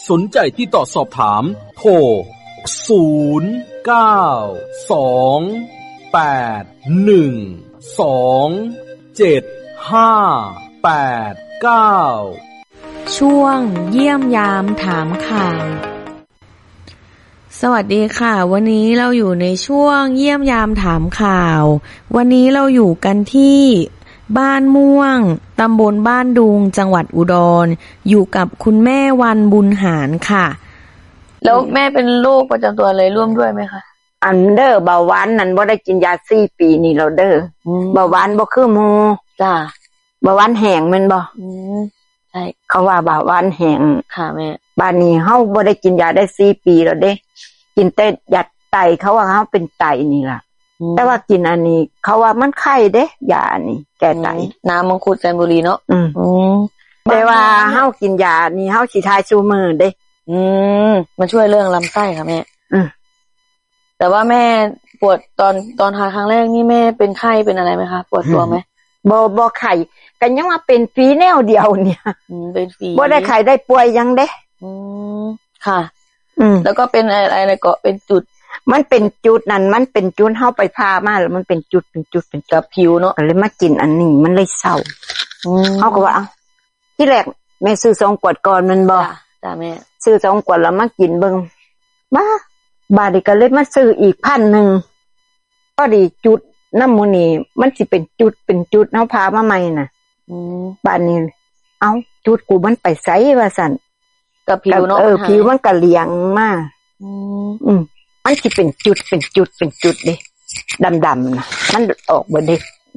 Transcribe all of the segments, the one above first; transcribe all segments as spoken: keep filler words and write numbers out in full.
สนใจที่ต่อสอบถามโทรศูนย์ เก้า สอง แปด หนึ่ง สอง เจ็ด ห้า แปด เก้าช่วงเยี่ยมยามถามข่าวสวัสดีค่ะวันนี้เราอยู่ในช่วงเยี่ยมยามถามข่าววันนี้เราอยู่กันที่บ้านม่วงตำบลบ้านดุงจังหวัดอุดรอยู่กับคุณแม่วันบุญหารค่ะแล้วแม่เป็นโรคประจำตัวอะไรร่วมด้วยไหมคะอันเด้อเบาหวานนั่นบ่ได้กินยาสี่ปีนี่แล้วเด้อเบาหวานบ่คือหมู่จ้าเบาหวานแห้งแม่นบ่อืมใช่เขาว่าเบาหวานแห้งค่ะแม่บ้านนี้เฮาบ่ได้กินยาได้สี่ปีแล้วเด้กินแต่ยาไตเขาว่าเฮาเป็นไตนี่ล่ะแต่ว่ากินอันนี้เขาว่ามันไข้เด้ยาอันนี้แก้ไตน้ำมังคุดแซนบุรีเนาะอืมอืมแต่ว่าเฮากินยานี่เฮาสิทายชูมือเด้อืมมันช่วยเรื่องลำไส้ค่ะแม่อืมแต่ว่าแม่ปวดตอนตอนทานครั้งแรกนี่แม่เป็นไข้เป็นอะไรไหมคะปวดตัวไหมบ่บ่ไข้ก็ยังว่าเป็นฝีแนวเดียวเนี่ยอืมเป็นฝีบ่ได้ไข้ได้ป่วยยังเด้อืมค่ะอืมแล้วก็เป็นอะไรอะไรก็เป็นจุดมันเป็นจุดนั่นมันเป็นจุดเฮาไปพามาแล้วมันเป็นจุดเป็นจุดเป็นกับผิวเนาะก็เลยมากินอันนี้มันเลยเศร้าอืมเฮาก็ว่าอ้าวที่แรกแม่ซื้อสองขวดก่อนมันบ่จ้ะแม่ซื้อสองขวดแล้วมากินเบิ่งมาบาดนี้ก็เลยมาซื้ออีกพันหนึ่งพอดีจุดน้ำมูนี่มันสิเป็นจุดเป็นจุดเฮาพามาใหม่น่ะอืมบาดนี้เอ้าจุดกูมันไปไสว่าซั่นกับผิวเนาะเออผิวมันก็เหลียงมาอืมอืมมันสิเป็นจุดเป็นจุดเป็นจุดเด้ดำๆน่ะมันออกบ่เด้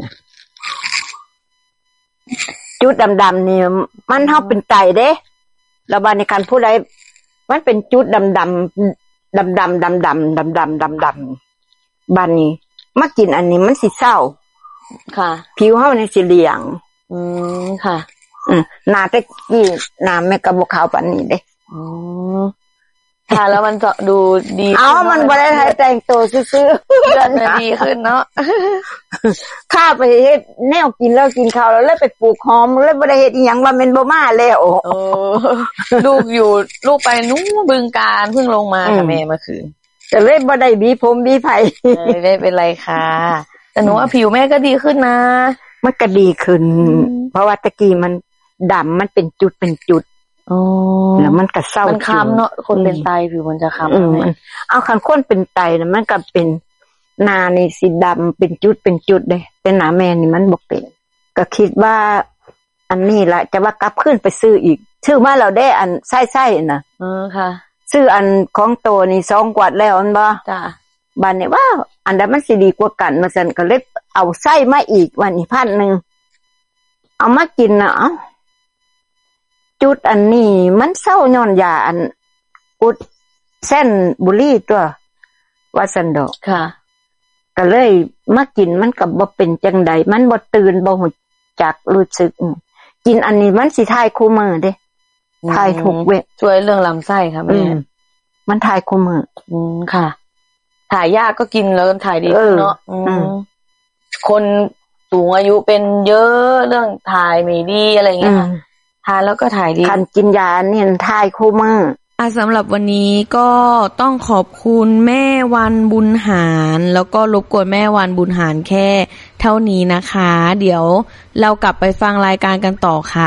จุดดำๆนี่มันเฮาเป็นไตเด้แล้วบาดนี้คันผู้ใดมันเป็นจุดดำๆดำๆดำๆดำๆดำๆดำๆบาดนี้มากินอันนี้มันสิเศร้าค่ะผิวเฮานี่สิเหลียงอืมค่ะอืมหน้าแต่กี้หน้าแม่ก็บ่ขาวปานนี้เด้อืมค่ะแล้วมันจะดูดีเอ้ามันบ่ได้ให้แต่งตัวซื่อๆมันจะดีขึ้นเนาะข้าไปเฮ็ดแนวกินแล้วกินข้าวแล้วเลยไปปลูกหอมแล้วบ่ได้เฮ็ดอีหยังว่าแม่นบ่มาแล้วโอ้ลูกอยู่ลูกไปนู้นบึงกาฬเพิ่งลงมากับแม่เมื่อคืนแต่เลยบ่ได้บีผมบีไผไม่ได้เป็นไรค่ะแต่หนูว่าผิวแม่ก็ดีขึ้นนะมันก็ดีขึ้นเพราะว่าตะกี้มันดำมันเป็นจุดเป็นจุดอ๋อแล้วมันก็เศร้ามันค้ำเนาะคนเป็นไตผิวมันจะค้ำเอาคันคนเป็นไตน่ะมันก็เป็นหน้านี่สีดำเป็นจุดเป็นจุดเด้แต่หน้าแม่นี่มันบ่เป็นก็คิดว่าอันนี้ล่ะจะว่ากลับขึ้นไปซื้ออีกซื้อมาแล้วได้อันไส้ๆน่ะเออค่ะซื้ออันของโตนี่สองขวดแล้วอันบ่จ้ะบัดนี้ว่าอันใดมันสิดีกว่ากันว่าซั่นก็เลยเอาไส้มาอีกวันนี้พันนึงเอามากินน่ะเอ้าจุดอันนี้มันเศร้าย้อนยาอันอุดเส้นบุรีตัวว่าซั่นดอกค่ะก็เลยมากินมันก็บ่เป็นจังได๋มันบ่ตื่นบ่ฮู้จักรู้สึกกินอันนี้มันสิทายคู่มื้อเด้ทายทุกเวทช่วยเรื่องลำไส้ค่ะแม่มันทายคู่มื้ออืมค่ะถ่ายยากก็กินแล้วถ่ายดีขึ้นเนาะอืมคนสูงอายุเป็นเยอะเรื่องถ่ายไม่ดีอะไรอย่างเงี้ยทานแล้วก็ถ่ายดีคันกินยาเนี่ยถ่ายคู่มื้ออ่ะสำหรับวันนี้ก็ต้องขอบคุณแม่วันบุญหารแล้วก็รบกวนแม่วันบุญหารแค่เท่านี้นะคะเดี๋ยวเรากลับไปฟังรายการกันต่อค่ะ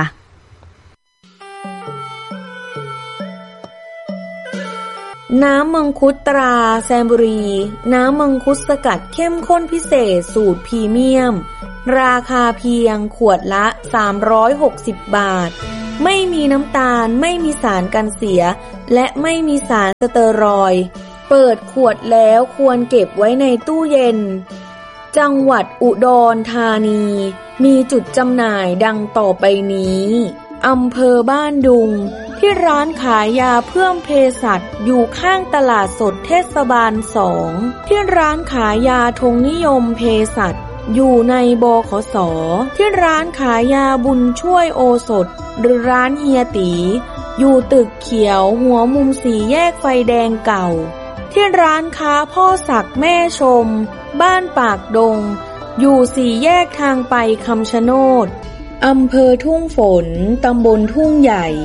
น้ำมังคุดตราแซมบุรีน้ำมังคุดสกัดเข้มข้นพิเศษสูตรพรีเมียมราคาเพียงขวดละสามร้อยหกสิบบาทไม่มีน้ำตาลไม่มีสารกันเสียและไม่มีสารสเตอรอยด์เปิดขวดแล้วควรเก็บไว้ในตู้เย็นจังหวัดอุดรธานีมีจุดจำหน่ายดังต่อไปนี้อำเภอบ้านดุงที่ร้านขายยาเพิ่มเภสัชอยู่ข้างตลาดสดเทศบาลสองที่ร้านขายยาธงนิยมเภสัชอยู่ในบขส.ที่ร้านขายยาบุญช่วยโอสถหรือร้านเฮียตีอยู่ตึกเขียวหัวมุมสี่แยกไฟแดงเก่าที่ร้านค้าพ่อศักดิ์แม่ชมบ้านปากดงอยู่สี่แยกทางไปคำชะโนดอำเภอทุ่งฝนตำบลทุ่งใหญ่ที่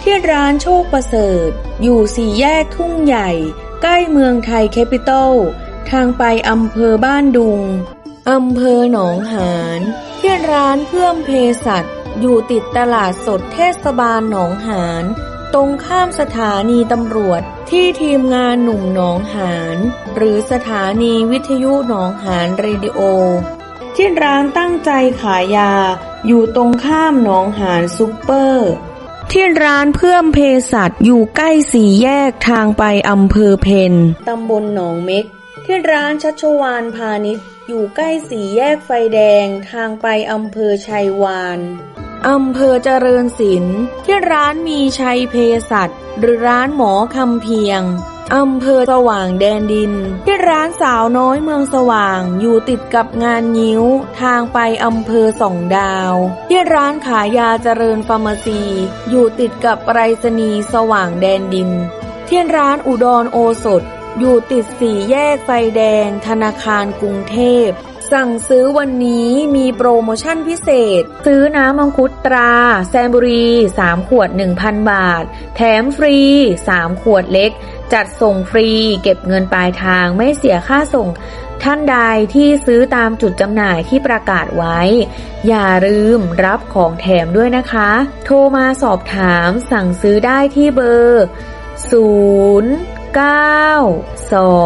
ที่ร้านโชคประเสริฐอยู่สี่แยกทุ่งใหญ่ใกล้เมืองไทยแคปิตอลทางไปอำเภอบ้านดุงอำเภอหนองหานที่ร้านเพื่อมเภสัชอยู่ติดตลาดสดเทศบาลหนองหานตรงข้ามสถานีตำรวจที่ทีมงานหนุ่มหนองหานหรือสถานีวิทยุหนองหานเรดิโอที่ร้านตั้งใจขายยาอยู่ตรงข้ามหนองหานซุปเปอร์ที่ร้านเพื่อมเภสัชอยู่ใกล้สี่แยกทางไปอำเภอเพนตำบลหนองเม็กที่ร้านชัชวาลพาณิชย์อยู่ใกล้สี่แยกไฟแดงทางไปอำเภอชัยวานอำเภอเจริญศิลป์ที่ร้านมีชัยเภสัชหรือร้านหมอคำเพียงอำเภอสว่างแดนดินที่ร้านสาวน้อยเมืองสว่างอยู่ติดกับงานงิ้วทางไปอำเภอสองดาวที่ร้านขายยาเจริญฟาร์มาซีอยู่ติดกับไปรษณีย์สว่างแดนดินที่ร้านอุดรโอสถอยู่ติดสี่แยกไฟแดงธนาคารกรุงเทพสั่งซื้อวันนี้มีโปรโมชั่นพิเศษซื้อน้ำมังคุดตราแซมบุรีสามขวด หนึ่งพัน บาทแถมฟรีสามขวดเล็กจัดส่งฟรีเก็บเงินปลายทางไม่เสียค่าส่งท่านใดที่ซื้อตามจุดจำหน่ายที่ประกาศไว้อย่าลืมรับของแถมด้วยนะคะโทรมาสอบถามสั่งซื้อได้ที่เบอร์ศูนย์ เก้า สอง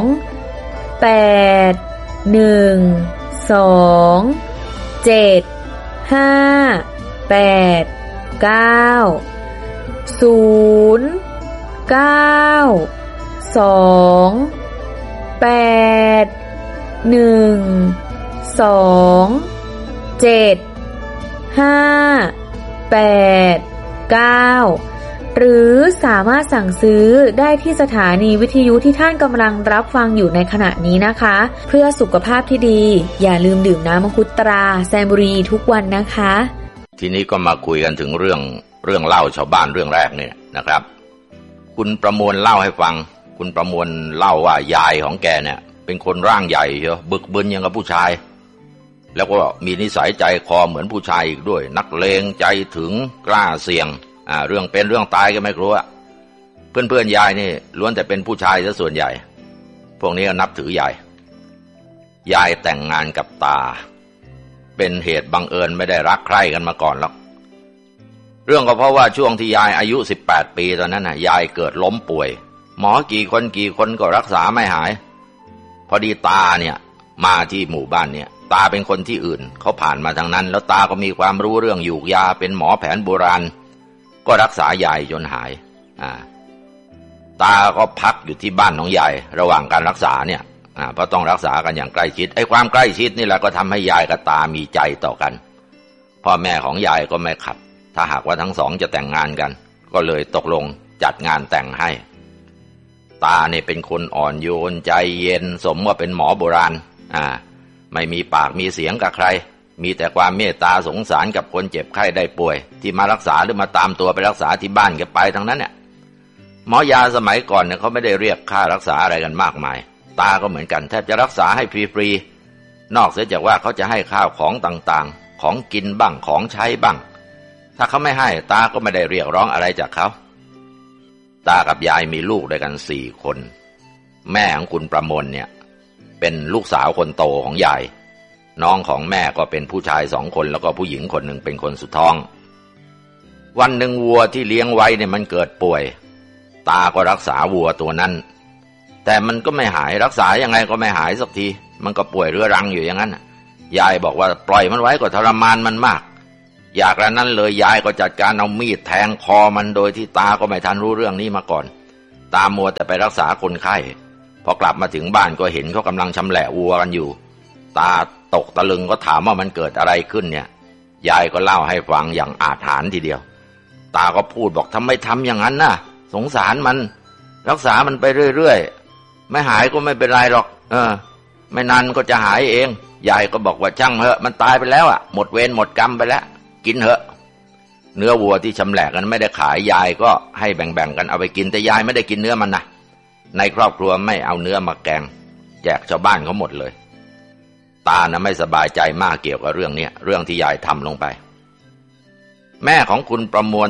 แปด หนึ่ง สอง เจ็ด ห้า แปด เก้า ศูนย์ เก้า สอง แปด หนึ่ง สอง เจ็ด ห้า แปด เก้าหรือสามารถสั่งซื้อได้ที่สถานีวิทยุที่ท่านกำลังรับฟังอยู่ในขณะนี้นะคะเพื่อสุขภาพที่ดีอย่าลืมดื่มน้ำมังคุดตราแซมบุรีทุกวันนะคะทีนี้ก็มาคุยกันถึงเรื่องเรื่องเล่าชาวบ้านเรื่องแรกเนี่ยนะครับคุณประมวลเล่าให้ฟังคุณประมวลเล่าว่ายายของแกเนี่ยเป็นคนร่างใหญ่เชียวบึกบึนอย่างกับผู้ชายแล้วก็มีนิสัยใจคอเหมือนผู้ชายอีกด้วยนักเลงใจถึงกล้าเสี่ยงอ่าเรื่องเป็นเรื่องตายก็ไม่กลัวเพื่อนๆยายนี่ล้วนแต่เป็นผู้ชายซะส่วนใหญ่พวกนี้ก็นับถือยายยายแต่งงานกับตาเป็นเหตุบังเอิญไม่ได้รักใคร่กันมาก่อนหรอกเรื่องก็เพราะว่าช่วงที่ยายอายุสิบแปดปีตอนนั้นน่ะยายเกิดล้มป่วยหมอกี่คนกี่คนก็รักษาไม่หายพอดีตาเนี่ยมาที่หมู่บ้านเนี่ยตาเป็นคนที่อื่นเขาผ่านมาทางนั้นแล้วตาก็มีความรู้เรื่องหยูกยาเป็นหมอแผนโบราณก็รักษายายจนหายอ่าตาก็พักอยู่ที่บ้านของยายระหว่างการรักษาเนี่ยอ่าเพราะต้องรักษากันอย่างใกล้ชิดไอ้ความใกล้ชิดนี่แหละก็ทำให้ยายกับตามีใจต่อกันพ่อแม่ของยายก็ไม่ขัดถ้าหากว่าทั้งสองจะแต่งงานกันก็เลยตกลงจัดงานแต่งให้ตาเนี่ยเป็นคนอ่อนโยนใจเย็นสมว่าเป็นหมอโบราณอ่าไม่มีปากมีเสียงกับใครมีแต่ความเมตตาสงสารกับคนเจ็บไข้ได้ป่วยที่มารักษาหรือมาตามตัวไปรักษาที่บ้านแกไปทั้งนั้นเนี่ยหมอยาสมัยก่อนเนี่ยเขาไม่ได้เรียกค่ารักษาอะไรกันมากมายตาก็เหมือนกันแทบจะรักษาให้ฟรีๆนอกเสียจากว่าเขาจะให้ข้าวของต่างๆของกินบ้างของใช้บ้างถ้าเขาไม่ให้ตาก็ไม่ได้เรียกร้องอะไรจากเขาตากับยายมีลูกด้วยกันสี่คนแม่ของคุณประมวลเนี่ยเป็นลูกสาวคนโตของยายน้องของแม่ก็เป็นผู้ชายสองคนแล้วก็ผู้หญิงคนหนึ่งเป็นคนสุดท้องวันหนึ่งวัวที่เลี้ยงไว้เนี่ยมันเกิดป่วยตาก็รักษาวัวตัวนั้นแต่มันก็ไม่หายรักษายังไงก็ไม่หายสักทีมันก็ป่วยเรื้อรังอยู่อย่างนั้นยายบอกว่าปล่อยมันไว้ก็ทรมานมันมากอยากแล้วนั้นเลยยายก็จัดการเอามีดแทงคอมันโดยที่ตาก็ไม่ทันรู้เรื่องนี้มาก่อนตามัวแต่ไปรักษาคนไข้พอกลับมาถึงบ้านก็เห็นเขากำลังชำแหละวัวกันอยู่ตาตกตะลึงก็ถามว่ามันเกิดอะไรขึ้นเนี่ยยายก็เล่าให้ฟังอย่างอาถรรพ์ทีเดียวตาก็พูดบอกทำไมทำอย่างนั้นน่ะสงสารมันรักษามันไปเรื่อยๆไม่หายก็ไม่เป็นไรหรอกเออไม่นานก็จะหายเองยายก็บอกว่าช่างเถอะมันตายไปแล้วอ่ะหมดเวรหมดกรรมไปแล้วกินเถอะเนื้อวัวที่ชำแหละกันไม่ได้ขายยายก็ให้แบ่งๆกันเอาไปกินแต่ยายไม่ได้กินเนื้อมันนะในครอบครัวไม่เอาเนื้อมาแกงแจกชาวบ้านเขาหมดเลยตานะไม่สบายใจมากเกี่ยวกับเรื่องนี้เรื่องที่ยายทำลงไปแม่ของคุณประมวล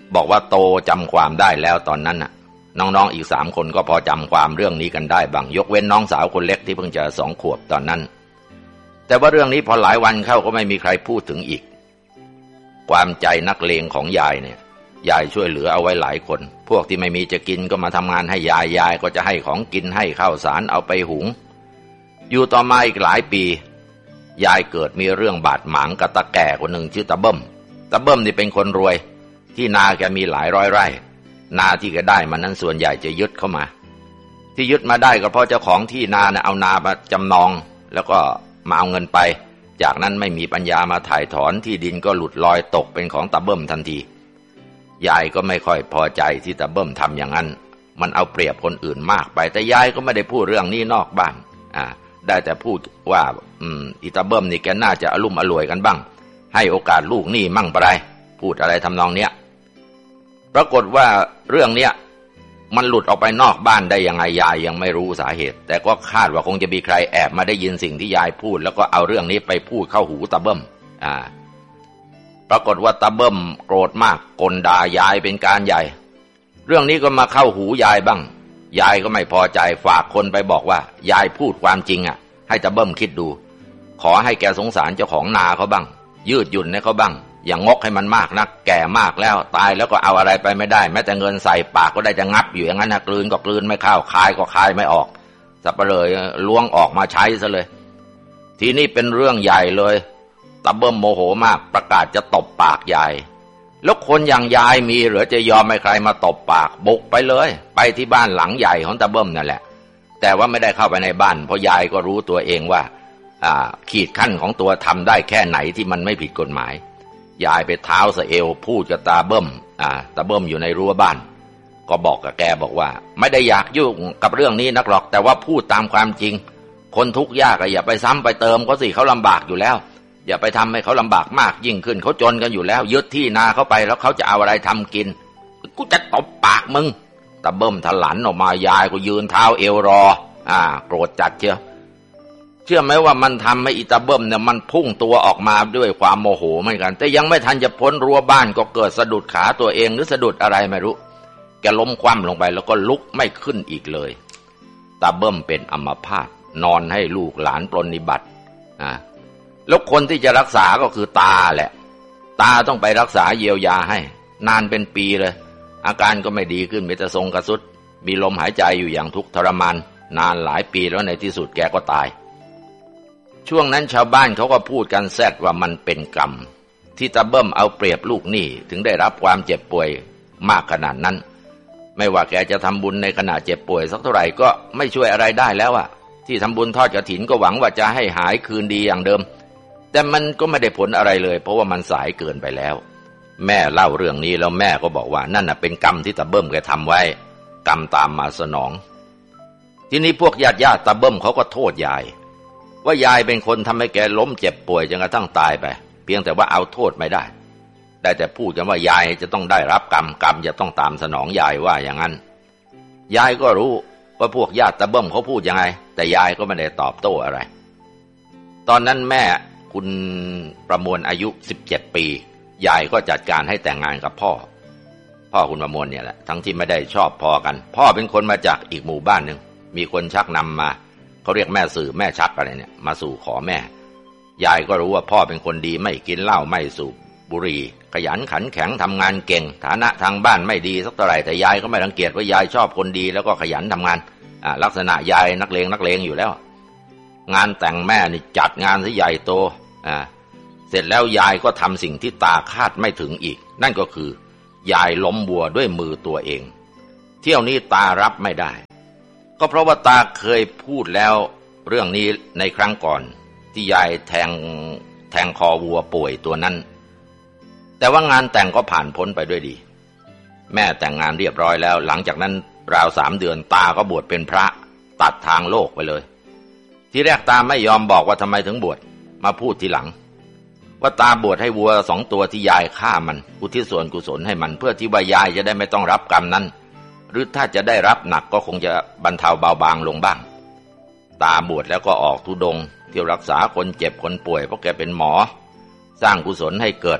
บอกว่าโตจำความได้แล้วตอนนั้นน่ะน้องๆอีกสามคนก็พอจำความเรื่องนี้กันได้บ้างยกเว้นน้องสาวคนเล็กที่เพิ่งจะสองขวบตอนนั้นแต่ว่าเรื่องนี้พอหลายวันเข้าก็ไม่มีใครพูดถึงอีกความใจนักเลงของยายเนี่ยยายช่วยเหลือเอาไว้หลายคนพวกที่ไม่มีจะกินก็มาทำงานให้ยายยายก็จะให้ของกินให้ข้าวสารเอาไปหุงอยู่ต่อมาอีกหลายปียายเกิดมีเรื่องบาดหมางกับตาแก่คนหนึ่งชื่อตาเบิ้มตาเบิ้มนี่เป็นคนรวยที่นาแกมีหลายร้อยไร่นาที่แกได้มันนั้นส่วนใหญ่จะยึดเข้ามาที่ยึดมาได้ก็เพราะเจ้าของที่นาเนี่ยเอานามาจำนองแล้วก็มาเอาเงินไปจากนั้นไม่มีปัญญามาถ่ายถอนที่ดินก็หลุดลอยตกเป็นของตาเบิ้มทันทียายก็ไม่ค่อยพอใจที่ตาเบิ้มทำอย่างนั้นมันเอาเปรียบคนอื่นมากไปแต่ยายก็ไม่ได้พูดเรื่องนี้นอกบ้านอ่าได้แต่พูดว่าอืมอีตาเบิ้มนี่แกน่าจะอลุ่มอล่วยกันบ้างให้โอกาสลูกนี่มั่งปะไรพูดอะไรทำนองเนี้ยปรากฏว่าเรื่องเนี้ยมันหลุดออกไปนอกบ้านได้ยังไงยายยังไม่รู้สาเหตุแต่ก็คาดว่าคงจะมีใครแอบมาได้ยินสิ่งที่ยายพูดแล้วก็เอาเรื่องนี้ไปพูดเข้าหูตาเบิ้มอ่าปรากฏว่าตาเบิ้มโกรธมากกลด่ายายเป็นการใหญ่เรื่องนี้ก็มาเข้าหูยายบ้างยายก็ไม่พอใจฝากคนไปบอกว่ายายพูดความจริงอ่ะให้ตาเบิ้มคิดดูขอให้แกสงสารเจ้าของนาเขาบ้างยืดหยุ่นให้เขาบ้างอย่างงกให้มันมากนักแก่มากแล้วตายแล้วก็เอาอะไรไปไม่ได้แม้แต่เงินใส่ปากก็ได้จะงับอยู่อย่างนั้นนะกลืนก็กลืนไม่เข้าคายก็คายไม่ออกสับปะเลยล้วงออกมาใช้ซะเลยทีนี้เป็นเรื่องใหญ่เลยตาเบิ้มโมโหมากประกาศจะตบปากยายแล้วคนอย่างยายมีหรือจะยอมให้ใครมาตบปากบุกไปเลยไปที่บ้านหลังใหญ่ของตาเบิ้มนั่นแหละแต่ว่าไม่ได้เข้าไปในบ้านเพราะยายก็รู้ตัวเองว่าอ่าขีดขั้นของตัวทำได้แค่ไหนที่มันไม่ผิดกฎหมายยายไปเท้าสะเอวพูดกับตาเบิ้มอ่าตาเบิ้มอยู่ในรั้วบ้านก็บอกกับแกบอกว่าไม่ได้อยากยุ่งกับเรื่องนี้นักหรอกแต่ว่าพูดตามความจริงคนทุกข์ยากอย่าไปซ้ำไปเติมเขาสิเขาลำบากอยู่แล้วอย่าไปทำให้เขาลำบากมากยิ่งขึ้นเขาจนกันอยู่แล้วยึดที่นาเขาไปแล้วเขาจะเอาอะไรทำกินกูจะตบปากมึงตาเบิ้มถลันออกมายายก็ยืนเท้าเอวรออ่าโกรธจัดเชียวเชื่อไหมว่ามันทำให้อีตาเบิ้มเนี่ยมันพุ่งตัวออกมาด้วยความโมโหเหมือนกันแต่ยังไม่ทันจะพ้นรั้วบ้านก็เกิดสะดุดขาตัวเองหรือสะดุดอะไรไม่รู้แกล้มคว่ำลงไปแล้วก็ลุกไม่ขึ้นอีกเลยตาเบิ้มเป็นอัมพาตนอนให้ลูกหลานปรนนิบัติอ่าแล้วคนที่จะรักษาก็คือตาแหละตาต้องไปรักษาเยียวยาให้นานเป็นปีเลยอาการก็ไม่ดีขึ้นมีแต่ทรงกระสุดมีลมหายใจอยู่อย่างทุกข์ทรมานนานหลายปีแล้วในที่สุดแกก็ตายช่วงนั้นชาวบ้านเขาก็พูดกันแซดว่ามันเป็นกรรมที่ตาเบิ้มเอาเปรียบลูกหนี้ถึงได้รับความเจ็บป่วยมากขนาดนั้นไม่ว่าแกจะทำบุญในขณะเจ็บป่วยสักเท่าไหร่ก็ไม่ช่วยอะไรได้แล้วอะที่ทำบุญทอดกฐินก็หวังว่าจะให้หายคืนดีอย่างเดิมแต่มันก็ไม่ได้ผลอะไรเลยเพราะว่ามันสายเกินไปแล้วแม่เล่าเรื่องนี้แล้วแม่ก็บอกว่านั่นน่ะเป็นกรรมที่ตาเบิ้มแกทำไว้กรรมตามมาสนองทีนี้พวกญาติญาติตาเบิ้มเขาก็โทษยายว่ายายเป็นคนทำให้แกล้มเจ็บป่วยจนกระทั่งตายไปเพียงแต่ว่าเอาโทษไม่ได้ได้แต่พูดกันว่ายายจะต้องได้รับกรรมกรรมจะต้องตามสนองยายว่าอย่างนั้นยายก็รู้ว่าพวกญาติตาเบิ้มเขาพูดยังไงแต่ยายก็ไม่ได้ตอบโต้อะไรตอนนั้นแม่คุณประมวลอายุสิบเจ็ดปียายก็จัดการให้แต่งงานกับพ่อพ่อคุณประมวลเนี่ยแหละทั้งที่ไม่ได้ชอบพอกันพ่อเป็นคนมาจากอีกหมู่บ้านหนึ่งมีคนชักนำมาเขาเรียกแม่สื่อแม่ชักอะไรเนี่ยมาสู่ขอแม่ยายก็รู้ว่าพ่อเป็นคนดีไม่กินเหล้าไม่สูบบุหรี่ขยันขันแข็งทำงานเก่งฐานะทางบ้านไม่ดีสักเท่าไหร่แต่ยายก็ไม่รังเกียจว่ายายชอบคนดีแล้วก็ขยันทำงานอ่าลักษณะยายนักเลงนักเลงอยู่แล้วงานแต่งแม่นี่จัดงานซะใหญ่โตอ่าเสร็จแล้วยายก็ทำสิ่งที่ตาคาดไม่ถึงอีกนั่นก็คือยายล้มวัวด้วยมือตัวเองเที่ยวนี้ตารับไม่ได้ก็เพราะว่าตาเคยพูดแล้วเรื่องนี้ในครั้งก่อนที่ยายแทงแทงคอวัวป่วยตัวนั้นแต่ว่างานแต่งก็ผ่านพ้นไปด้วยดีแม่แต่งงานเรียบร้อยแล้วหลังจากนั้นราวสามเดือนตาก็บวชเป็นพระตัดทางโลกไปเลยที่แรกตาไม่ยอมบอกว่าทำไมถึงบวชมาพูดทีหลังว่าตาบวชให้วัวสองตัวที่ยายฆ่ามันอุทิศส่วนกุศลให้มันเพื่อที่ว่ายายจะได้ไม่ต้องรับกรรมนั้นหรือถ้าจะได้รับหนักก็คงจะบรรเทาเบาบางลงบ้างตาบวชแล้วก็ออกธุดงค์เที่ยวรักษาคนเจ็บคนป่วยเพราะแกเป็นหมอสร้างกุศลให้เกิด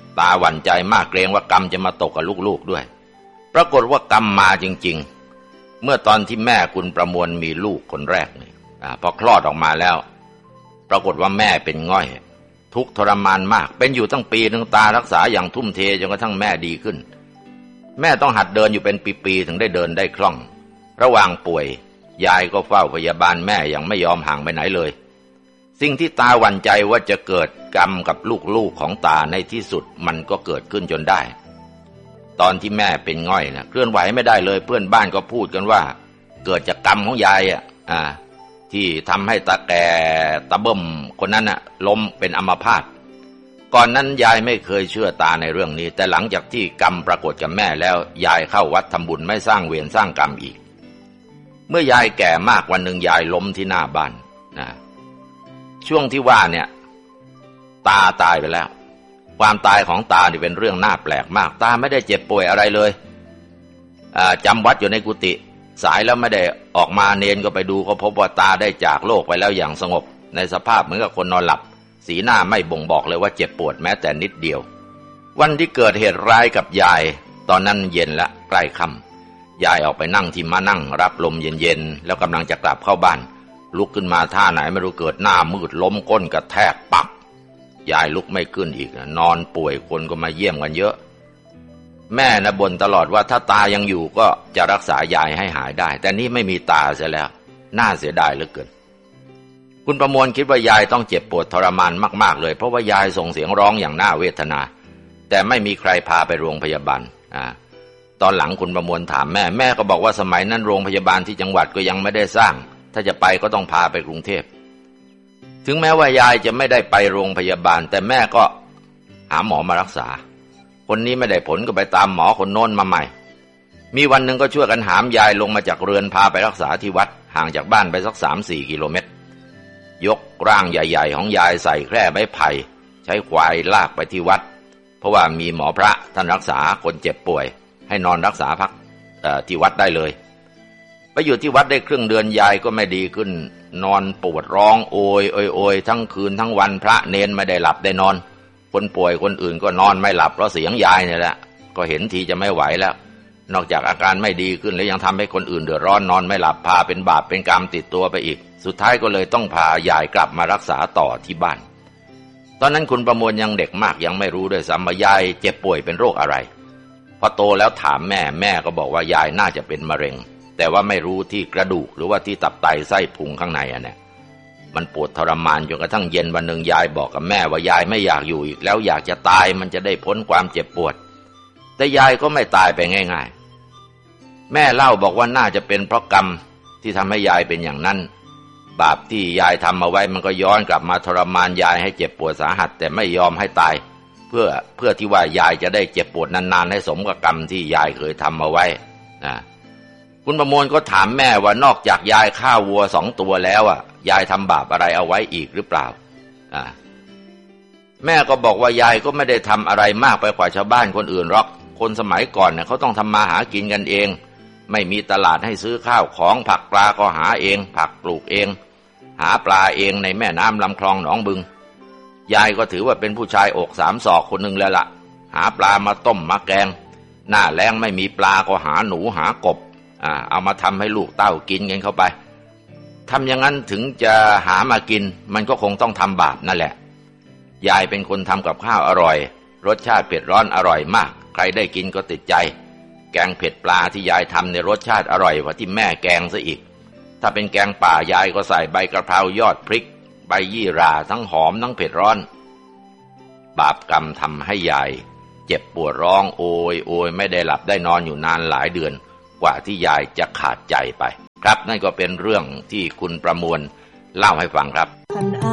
ตาหวั่นใจมากเกรงว่ากรรมจะมาตกกับลูกๆด้วยปรากฏว่ากรรมมาจริงๆเมื่อตอนที่แม่คุณประมวลมีลูกคนแรกเนี่ยพอคลอดออกมาแล้วปรากฏว่าแม่เป็นง่อยทุกข์ทรมานมากเป็นอยู่ตั้งปีนึงตารักษาอย่างทุ่มเทจนกระทั่งแม่ดีขึ้นแม่ต้องหัดเดินอยู่เป็นปีๆถึงได้เดินได้คล่องระหว่างป่วยยายก็เฝ้าพยาบาลแม่อย่างไม่ยอมห่างไปไหนเลยสิ่งที่ตาหวั่นใจว่าจะเกิดกรรมกับลูกๆของตาในที่สุดมันก็เกิดขึ้นจนได้ตอนที่แม่เป็นง่อยนะเคลื่อนไหวไม่ได้เลยเพื่อนบ้านก็พูดกันว่าเกิดจากกรรมของยายอ่ะอ่าที่ทำให้ตาแก่ตาเบิ่มคนนั้นน่ะล้มเป็นอัมพาตก่อนนั้นยายไม่เคยเชื่อตาในเรื่องนี้แต่หลังจากที่กรรมปรากฏกับแม่แล้วยายเข้าวัดทำบุญไม่สร้างเวรสร้างกรรมอีกเมื่อยายแก่มากวันหนึ่งยายล้มที่หน้าบ้านนะช่วงที่ว่าเนี่ยตาตายไปแล้วความตายของตานี่เป็นเรื่องน่าแปลกมากตาไม่ได้เจ็บป่วยอะไรเลยจำวัดอยู่ในกุฏิสายแล้วไม่ได้ออกมาเนนก็ไปดูก็พบว่าตาได้จากโลกไปแล้วอย่างสงบในสภาพเหมือนกับคนนอนหลับสีหน้าไม่บ่งบอกเลยว่าเจ็บปวดแม้แต่นิดเดียววันที่เกิดเหตุร้ายกับยายตอนนั้นเย็นละใกล้ค่ำยายออกไปนั่งที่มานั่งรับลมเย็นๆแล้วกำลังจะกลับเข้าบ้านลุกขึ้นมาท่าไหนไม่รู้เกิดหน้ามืดล้มก้นกระแทกปักยายลุกไม่ขึ้นอีกนอนป่วยคนก็มาเยี่ยมกันเยอะแม่นะบ่นตลอดว่าถ้าตายังอยู่ก็จะรักษายายให้หายได้แต่นี่ไม่มีตาเสียแล้วน่าเสียดายเหลือเกินคุณประมวลคิดว่ายายต้องเจ็บปวดทรมานมากๆเลยเพราะว่ายายส่งเสียงร้องอย่างน่าเวทนาแต่ไม่มีใครพาไปโรงพยาบาลอ่าตอนหลังคุณประมวลถามแม่แม่ก็บอกว่าสมัยนั้นโรงพยาบาลที่จังหวัดก็ยังไม่ได้สร้างถ้าจะไปก็ต้องพาไปกรุงเทพถึงแม้ว่ายายจะไม่ได้ไปโรงพยาบาลแต่แม่ก็หาหมอมารักษาคนนี้ไม่ได้ผลก็ไปตามหมอคนโน้นมาใหม่มีวันหนึ่งก็ช่วยกันหามยายลงมาจากเรือนพาไปรักษาที่วัดห่างจากบ้านไปสัก สามสี่ กิโลเมตรยกร่างใหญ่ๆของยายใส่แคร่ไม้ไผ่ใช้ควายลากไปที่วัดเพราะว่ามีหมอพระท่านรักษาคนเจ็บป่วยให้นอนรักษาพักที่วัดได้เลยไปอยู่ที่วัดได้ครึ่งเดือนยายก็ไม่ดีขึ้นนอนปวดร้องโอยโอยโอยทั้งคืนทั้งวันพระเนนไม่ได้หลับได้นอนคนป่วยคนอื่นก็นอนไม่หลับเพราะเสียงยายเนี่ยแหละก็เห็นทีจะไม่ไหวแล้วนอกจากอาการไม่ดีขึ้นแล้วยังทำให้คนอื่นเดือดร้อนนอนไม่หลับพาเป็นบาปเป็นกรรมติดตัวไปอีกสุดท้ายก็เลยต้องพายายกลับมารักษาต่อที่บ้านตอนนั้นคุณประมวลยังเด็กมากยังไม่รู้ด้วยซ้ำว่ายายเจ็บป่วยเป็นโรคอะไรพอโตแล้วถามแม่แม่ก็บอกว่ายายน่าจะเป็นมะเร็งแต่ว่าไม่รู้ที่กระดูกหรือว่าที่ตับไตไส้พุงข้างในอ่ะเนี่ยมันปวดทรมานจนกระทั่งเย็นวันหนึ่งยายบอกกับแม่ว่ายายไม่อยากอยู่อีกแล้วอยากจะตายมันจะได้พ้นความเจ็บปวดแต่ยายก็ไม่ตายไปง่ายๆแม่เล่าบอกว่าน่าจะเป็นเพราะกรรมที่ทำให้ยายเป็นอย่างนั้นบาปที่ยายทำเอาไว้มันก็ย้อนกลับมาทรมานยายให้เจ็บปวดสาหัสแต่ไม่ยอมให้ตายเพื่อเพื่อที่ว่ายายจะได้เจ็บปวดนานๆให้สมกับกรรมที่ยายเคยทำเอาไว้นะคุณประมวลก็ถามแม่ว่านอกจากยายฆ่าวัวสองตัวแล้วอ่ะยายทำบาปอะไรเอาไว้อีกหรือเปล่าอ่าแม่ก็บอกว่ายายก็ไม่ได้ทำอะไรมากไปกว่าชาวบ้านคนอื่นหรอกคนสมัยก่อนเนี่ยเขาต้องทำมาหากินกันเองไม่มีตลาดให้ซื้อข้าวของผักปลาก็หาเองผักปลูกเองหาปลาเองในแม่น้ำลำคลองหนองบึงยายก็ถือว่าเป็นผู้ชายอกสามศอกคนหนึ่งแล้วล่ะหาปลามาต้มมาแกงหน้าแล้งไม่มีปลาก็หาหนูหากบอ่าเอามาทำให้ลูกเต้ากินกันเข้าไปทำอย่างนั้นถึงจะหามากินมันก็คงต้องทำบาปนั่นแหละยายเป็นคนทำกับข้าวอร่อยรสชาติเผ็ดร้อนอร่อยมากใครได้กินก็ติดใจแกงเผ็ดปลาที่ยายทำในรสชาติอร่อยกว่าที่แม่แกงซะอีกถ้าเป็นแกงป่ายายก็ใส่ใบกระเพรายอดพริกใบยี่หร่าทั้งหอมทั้งเผ็ดร้อนบาปกรรมทำให้ยายเจ็บปวดร้องโอยโอยไม่ได้หลับได้นอนอยู่นานหลายเดือนกว่าที่ยายจะขาดใจไปครับนั่นก็เป็นเรื่องที่คุณประมวลเล่าให้ฟังครับ